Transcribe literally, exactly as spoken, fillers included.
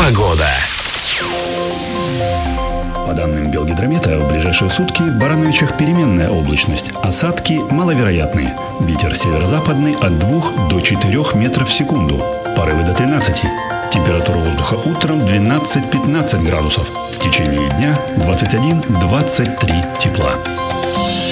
Погода. По данным Белгидромета, в ближайшие сутки в Барановичах переменная облачность. Осадки маловероятные. Ветер северо-западный от двух до четырёх метров в секунду. Порывы до тринадцати. Температура воздуха утром двенадцать-пятнадцать градусов. В течение дня двадцать один - двадцать три тепла.